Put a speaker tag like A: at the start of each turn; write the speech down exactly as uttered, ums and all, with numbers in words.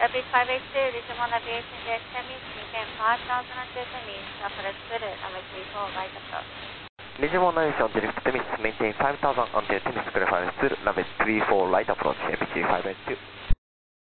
A: Rapid five eight two, Digimon Aviation Jet Chemist, maintain five thousand until Temis, approach Zulu, runway three four, right approach.
B: Digimon Aviation Direct Temis, maintain five thousand until Temis, clear for Zulu, runway three four, right approach, A P C five eight two.